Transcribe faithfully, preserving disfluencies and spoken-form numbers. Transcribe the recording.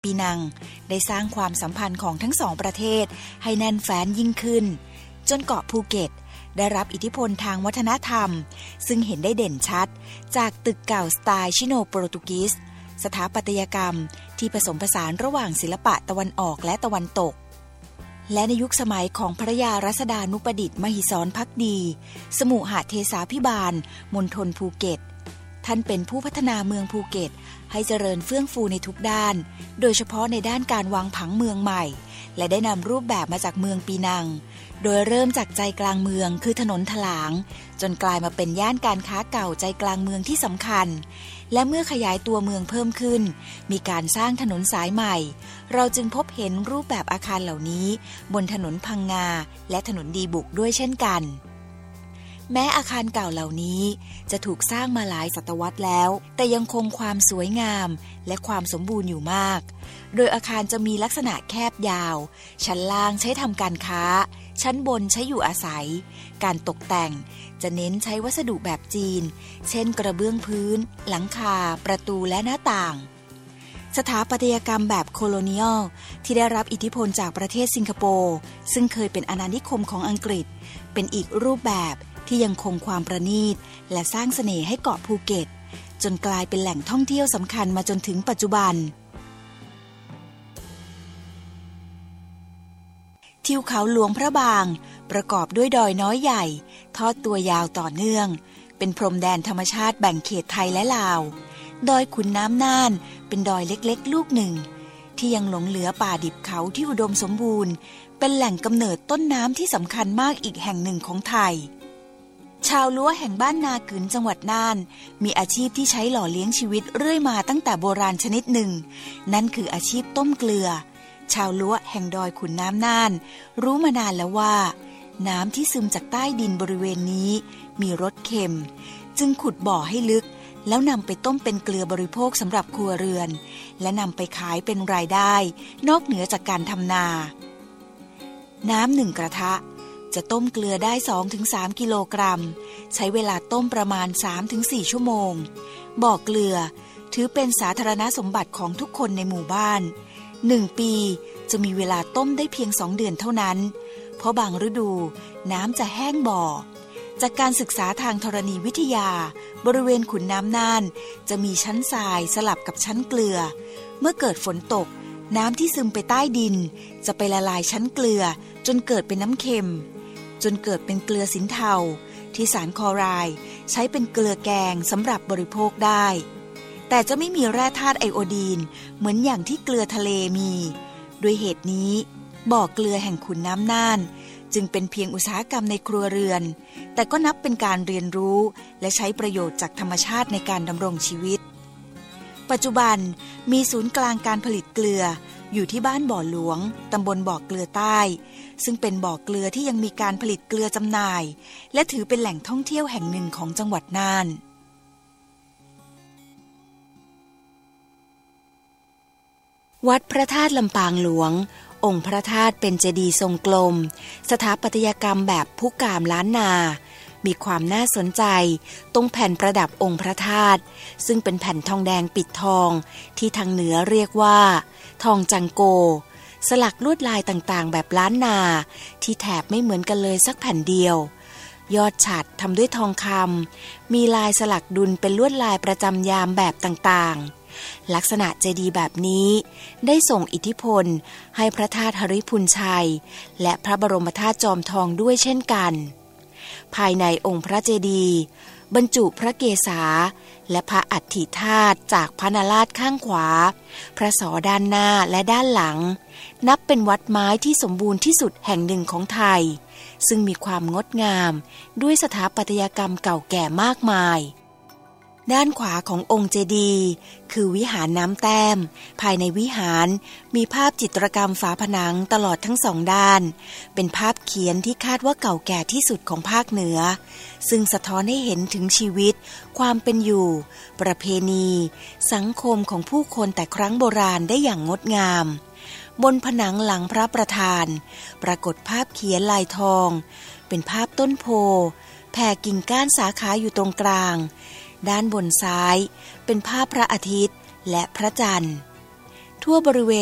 ปีนังได้สร้างความสัมพันธ์ของทั้งสองประเทศให้แน่นแฟ้นยิ่งขึ้นจนเกาะภูเก็ตได้รับอิทธิพลทางวัฒนธรรมซึ่งเห็นได้เด่นชัดจากตึกเก่าสไตล์ชิโนโปรตุกีสสถาปัตยกรรมที่ผสมผสานระหว่างศิลปะตะวันออกและตะวันตกและในยุคสมัยของพระยารัศดานุประดิษฐ์มหิศรภักดีสมุหเทศาภิบาลมณฑลภูเก็ตท่านเป็นผู้พัฒนาเมืองภูเก็ตให้เจริญเฟื่องฟูในทุกด้านโดยเฉพาะในด้านการวางผังเมืองใหม่และได้นำรูปแบบมาจากเมืองปีนังโดยเริ่มจากใจกลางเมืองคือถนนถลางจนกลายมาเป็นย่านการค้าเก่าใจกลางเมืองที่สำคัญและเมื่อขยายตัวเมืองเพิ่มขึ้นมีการสร้างถนนสายใหม่เราจึงพบเห็นรูปแบบอาคารเหล่านี้บนถนนพังงาและถนนดีบุกด้วยเช่นกันแม้อาคารเก่าเหล่านี้จะถูกสร้างมาหลายศตวรรษแล้วแต่ยังคงความสวยงามและความสมบูรณ์อยู่มากโดยอาคารจะมีลักษณะแคบยาวชั้นล่างใช้ทำการค้าชั้นบนใช้อยู่อาศัยการตกแต่งจะเน้นใช้วัสดุแบบจีนเช่นกระเบื้องพื้นหลังคาประตูและหน้าต่างสถาปัตยกรรมแบบโคโลเนียลที่ได้รับอิทธิพลจากประเทศสิงคโปร์ซึ่งเคยเป็นอาณานิคมของอังกฤษเป็นอีกรูปแบบที่ยังคงความประณีตและสร้างเสน่ห์ให้เกาะภูเก็ตจนกลายเป็นแหล่งท่องเที่ยวสำคัญมาจนถึงปัจจุบันทิวเขาหลวงพระบางประกอบด้วยดอยน้อยใหญ่ทอดตัวยาวต่อเนื่องเป็นพรมแดนธรรมชาติแบ่งเขตไทยและลาวดอยขุนน้ำน่านเป็นดอยเล็กๆลูกหนึ่งที่ยังหลงเหลือป่าดิบเขาที่อุดมสมบูรณ์เป็นแหล่งกำเนิดต้นน้ำที่สำคัญมากอีกแห่งหนึ่งของไทยชาวล้วแห่งบ้านนากึ๋นจังหวัดน่านมีอาชีพที่ใช้หล่อเลี้ยงชีวิตเรื่อยมาตั้งแต่โบราณชนิดหนึ่งนั่นคืออาชีพต้มเกลือชาวล้วแห่งดอยขุนน้ำน่านรู้มานานแล้วว่าน้ำที่ซึมจากใต้ดินบริเวณนี้มีรสเค็มจึงขุดบ่อให้ลึกแล้วนำไปต้มเป็นเกลือบริโภคสำหรับครัวเรือนและนำไปขายเป็นรายได้นอกเหนือจากการทำนาน้ำหนึ่งกระทะจะต้มเกลือได้ สองถึงสาม กิโลกรัมใช้เวลาต้มประมาณ สามถึงสี่ ชั่วโมงบ่อเกลือถือเป็นสาธารณสมบัติของทุกคนในหมู่บ้านหนึ่งปีจะมีเวลาต้มได้เพียงสองเดือนเท่านั้นเพราะบางฤดูน้ำจะแห้งบ่อจากการศึกษาทางธรณีวิทยาบริเวณขุนน้ำน่านจะมีชั้นทรายสลับกับชั้นเกลือเมื่อเกิดฝนตกน้ำที่ซึมไปใต้ดินจะไปละลายชั้นเกลือจนเกิดเป็นน้ำเค็มจนเกิดเป็นเกลือสินเทาที่สารคลอไรด์ใช้เป็นเกลือแกงสำหรับบริโภคได้แต่จะไม่มีแร่ธาตุไอโอดีนเหมือนอย่างที่เกลือทะเลมีด้วยเหตุนี้บ่อเกลือแห่งขุนน้ำน่านจึงเป็นเพียงอุตสาหกรรมในครัวเรือนแต่ก็นับเป็นการเรียนรู้และใช้ประโยชน์จากธรรมชาติในการดำรงชีวิตปัจจุบันมีศูนย์กลางการผลิตเกลืออยู่ที่บ้านบ่อหลวงตำบลบ่อเกลือใต้ซึ่งเป็นบ่อเกลือที่ยังมีการผลิตเกลือจำหน่ายและถือเป็นแหล่งท่องเที่ยวแห่งหนึ่งของจังหวัดน่านวัดพระธาตุลำปางหลวงองค์พระธาตุเป็นเจดีย์ทรงกลมสถาปัตยกรรมแบบพุกามล้านนามีความน่าสนใจตรงแผ่นประดับองค์พระธาตุซึ่งเป็นแผ่นทองแดงปิดทองที่ทางเหนือเรียกว่าทองจังโกสลักลวดลายต่างๆแบบล้านนาที่แถบไม่เหมือนกันเลยสักแผ่นเดียวยอดฉัตรทำด้วยทองคำมีลายสลักดุลเป็นลวดลายประจำยามแบบต่างๆลักษณะเจดีย์แบบนี้ได้ส่งอิทธิพลให้พระธาตุหฤพุนชัยและพระบรมธาตุจอมทองด้วยเช่นกันภายในองค์พระเจดีย์บรรจุพระเกศาและพระอัฐิธาตุจากพระนราศข้างขวาพระศอด้านหน้าและด้านหลังนับเป็นวัดไม้ที่สมบูรณ์ที่สุดแห่งหนึ่งของไทยซึ่งมีความงดงามด้วยสถาปัตยกรรมเก่าแก่มากมายด้านขวาขององค์เจดีย์คือวิหารน้ำแต้มภายในวิหารมีภาพจิตรกรรมฝาผนังตลอดทั้งสองด้านเป็นภาพเขียนที่คาดว่าเก่าแก่ที่สุดของภาคเหนือซึ่งสะท้อนให้เห็นถึงชีวิตความเป็นอยู่ประเพณีสังคมของผู้คนแต่ครั้งโบราณได้อย่างงดงามบนผนังหลังพระประธานปรากฏภาพเขียนลายทองเป็นภาพต้นโพแผ่กิ่งก้านสาขาอยู่ตรงกลางด้านบนซ้ายเป็นภาพพระอาทิตย์และพระจันทร์ทั่วบริเว